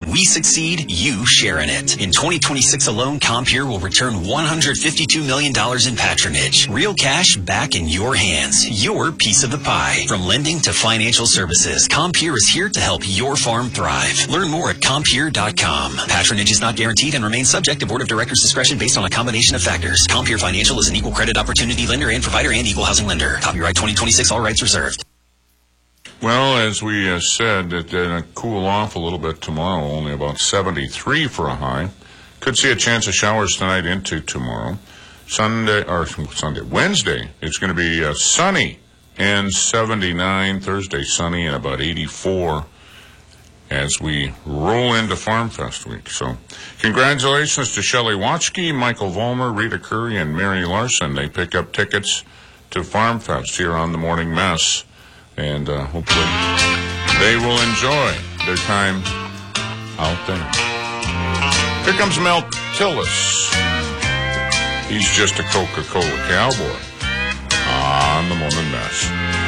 we succeed, you share in it. In 2026 alone, Compeer will return $152 million in patronage. Real cash back in your hands. Your piece of the pie. From lending to financial services, Compeer is here to help your farm thrive. Learn more at Compeer.com. Patronage is not guaranteed and remains subject to Board of Directors' discretion based on a combination of factors. Compeer Financial is an equal credit opportunity lender and provider and equal housing lender. Copyright 2026, all rights reserved. Well, as we said, it's going to cool off a little bit tomorrow, only about 73 for a high. Could see a chance of showers tonight into tomorrow. Wednesday, it's going to be sunny and 79. Thursday, sunny and about 84 as we roll into Farm Fest week. So congratulations to Shelley Watschke, Michael Vollmer, Rita Curry, and Mary Larson. They pick up tickets to Farm Fest here on the Morning Mess. And hopefully they will enjoy their time out there. Here comes Mel Tillis. He's just a Coca-Cola cowboy on the Morning Mess.